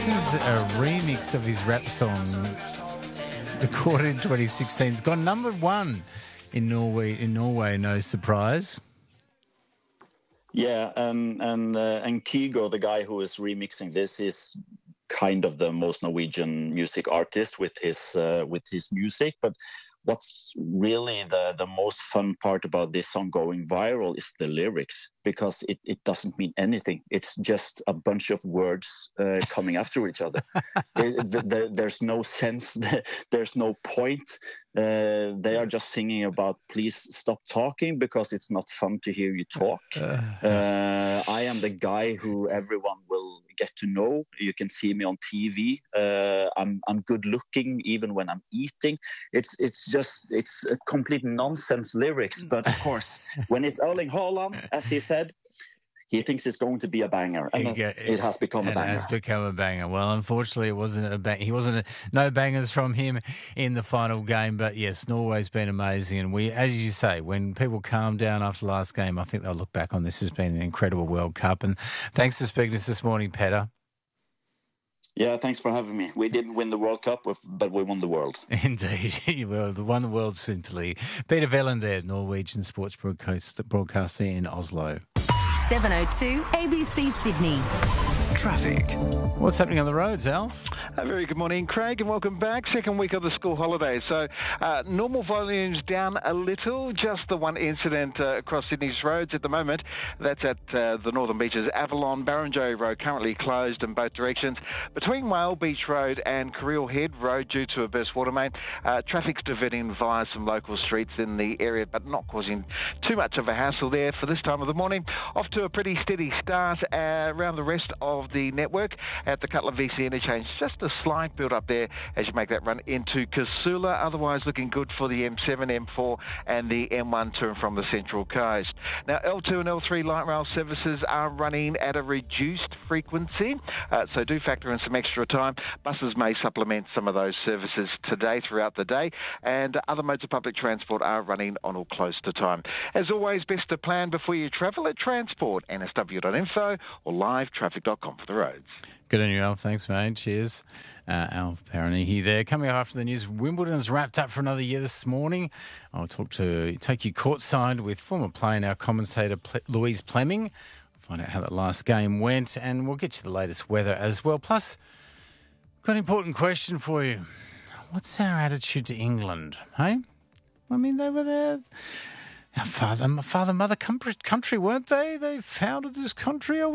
is a remix of his rap song recorded in 2016. It's gone number one in Norway, no surprise. Yeah, and Kygo, the guy who is remixing this, is kind of the most Norwegian music artist with his music. But what's really the most fun part about this song going viral is the lyrics, because it doesn't mean anything. It's just a bunch of words coming after each other. There's no sense. There's no point. They are just singing about, please stop talking because it's not fun to hear you talk. I am the guy who everyone will get to know. You can see me on TV. I'm good looking even when I'm eating. It's a complete nonsense lyrics. But of course, when it's Erling Haaland, as he said, he thinks it's going to be a banger, and it has become a banger. It has become a banger. Well, unfortunately, it wasn't a bang. No bangers from him in the final game. But yes, Norway's been amazing, and we, as you say, when people calm down after the last game, I think they'll look back on this as being an incredible World Cup. And thanks for speaking to us this morning, Petter. Yeah, thanks for having me. We didn't win the World Cup, but we won the world. Indeed. You won the world simply. Peter Velland there, Norwegian sports broadcaster in Oslo. 7:02 ABC Sydney. Traffic. What's happening on the roads, Alf? A very good morning, Craig, and welcome back. Second week of the school holidays. So normal volumes down a little. Just the one incident across Sydney's roads at the moment. That's at the Northern Beaches. Avalon, Barrenjoey Road currently closed in both directions. Between Whale Beach Road and Carril Head Road due to a burst water main, traffic's diverting via some local streets in the area, but not causing too much of a hassle there for this time of the morning. Off to a pretty steady start around the rest of the network at the Cutler VC interchange. Just a slight build up there as you make that run into Casula. Otherwise looking good for the M7, M4 and the M1 to and from the Central Coast. Now L2 and L3 light rail services are running at a reduced frequency, so do factor in some extra time. Buses may supplement some of those services today throughout the day, and other modes of public transport are running on or close to time. As always, best to plan before you travel at Transport, nsw.info or livetraffic.com for the roads. Good on you, Alf. Thanks, mate. Cheers. Alf Paranihi there. Coming up after the news, Wimbledon's wrapped up for another year this morning. I'll take you courtside with former player, now commentator Louise Plemming. Find out how that last game went, and we'll get you the latest weather as well. Plus, got an important question for you. What's our attitude to England, hey? I mean, they were there. Our father, mother country, weren't they? They founded this country.